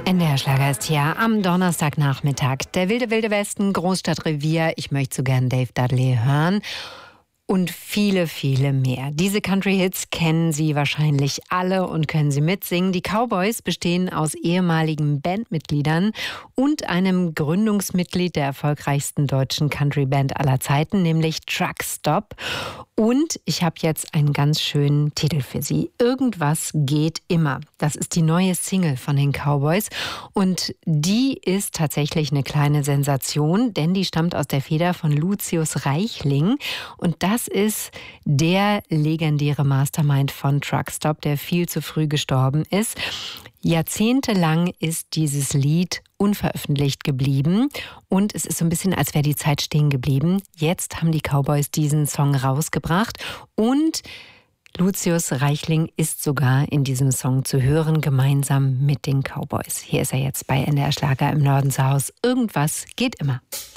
NDR Schlager ist hier am Donnerstagnachmittag. Der wilde, wilde Westen, Großstadtrevier. Ich möchte so gern Dave Dudley hören. Und viele, viele mehr. Diese Country-Hits kennen Sie wahrscheinlich alle und können Sie mitsingen. Die Cowboys bestehen aus ehemaligen Bandmitgliedern und einem Gründungsmitglied der erfolgreichsten deutschen Country-Band aller Zeiten, nämlich Truck Stop. Und ich habe jetzt einen ganz schönen Titel für Sie. Irgendwas geht immer. Das ist die neue Single von den Cowboys. Und die ist tatsächlich eine kleine Sensation, denn die stammt aus der Feder von Lucius Reichling. Und das ist der legendäre Mastermind von Truck Stop, der viel zu früh gestorben ist. Jahrzehntelang ist dieses Lied unveröffentlicht geblieben und es ist so ein bisschen, als wäre die Zeit stehen geblieben. Jetzt haben die Cowboys diesen Song rausgebracht und Lucius Reichling ist sogar in diesem Song zu hören, gemeinsam mit den Cowboys. Hier ist er jetzt bei NDR Schlager im Norden zu Hause. Irgendwas geht immer.